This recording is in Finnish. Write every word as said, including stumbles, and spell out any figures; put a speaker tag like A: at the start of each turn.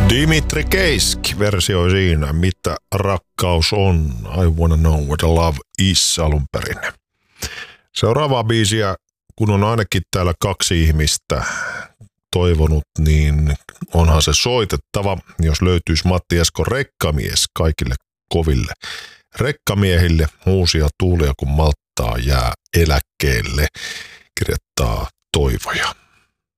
A: Dimitri Keisk versioi siinä, mitä rakkaus on. I wanna know what love is alun perin. Seuraavaa biisiä, kun on ainakin täällä kaksi ihmistä toivonut, niin onhan se soitettava, jos löytyisi Matti Esko Rekkamies kaikille koville rekkamiehille. Uusia tuulia, kun malttaa jää eläkkeelle, kirjoittaa Toivoja.